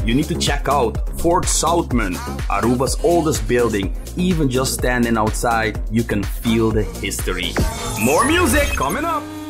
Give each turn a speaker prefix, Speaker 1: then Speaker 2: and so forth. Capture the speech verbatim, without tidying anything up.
Speaker 1: You need to check out Fort Southman, Aruba's oldest building. Even just standing outside, you can feel the history. More music coming up!